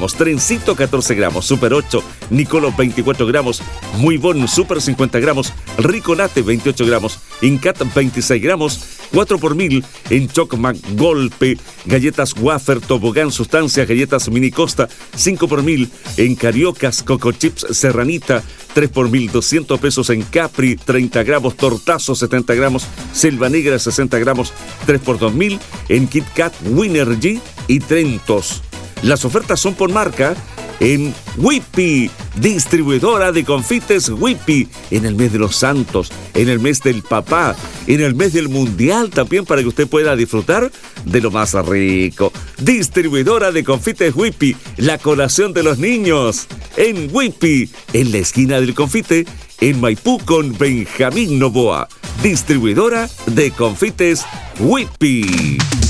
gramos, Trencito 14 gramos, Super 8, Nicolo 24 gramos, Muy Bon Super 50 gramos, Ricolate 28 gramos, Incat 26 gramos, 4 por 1000 en Chocmac Golpe, galletas Wafer Tobogán Sustancia, galletas Mini Costa 5 por 1000 en Cariocas, Coco Chips Serranita 3 por 1000, 200 pesos en Capri 30 gramos, Tortazo 70 gramos, Selva Negra 60 gramos 3 por 2000 en Kit Kat, Winergy y Trentos. Las ofertas son por marca en Whippy, distribuidora de confites Whippy, en el mes de los santos, en el mes del papá, en el mes del mundial también, para que usted pueda disfrutar de lo más rico. Distribuidora de confites Whippy, la colación de los niños, en Whippy, en la esquina del confite, en Maipú con Benjamín Novoa. Distribuidora de confites Whippy.